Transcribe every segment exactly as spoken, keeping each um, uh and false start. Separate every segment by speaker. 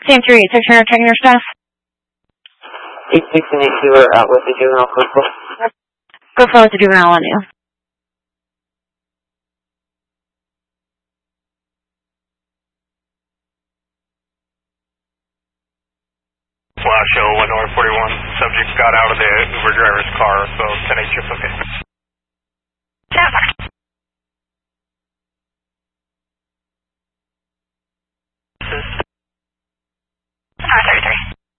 Speaker 1: Sam three eight six, Hunter, checking your staff.
Speaker 2: eight six and eight two are out with the juvenile constable.
Speaker 1: Go forward with the juvenile on you.
Speaker 3: Flash show one North forty-one. Subject got out of the Uber driver's car, so ten eight chip okay.
Speaker 1: Tower thirty-three.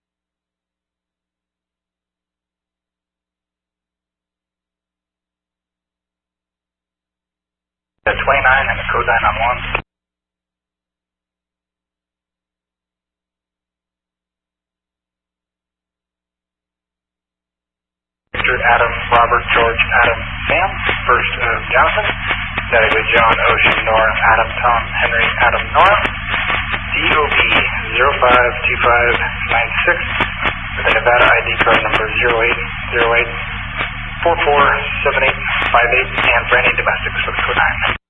Speaker 3: twenty-nine and the code nine on one. Richard, Adam, Robert, George, Adam, Sam, first of Johnson, Natalie, John, Ocean, Nora, Adam, Tom, Henry, Adam, Nora, D O B zero five two five nine six, with a Nevada I D card number zero eight zero eight four four seven eight five eight, and for any domestics with code nine.